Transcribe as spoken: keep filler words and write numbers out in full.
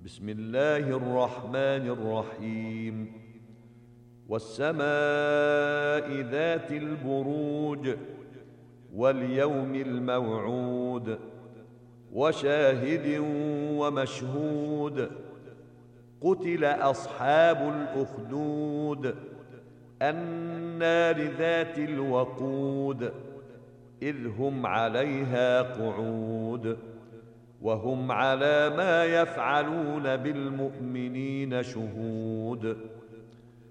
بسم الله الرحمن الرحيم والسماء ذات البروج واليوم الموعود وشاهد ومشهود قتل أصحاب الأخدود النار ذات الوقود إذ هم عليها قعود وهم على ما يفعلون بالمؤمنين شهود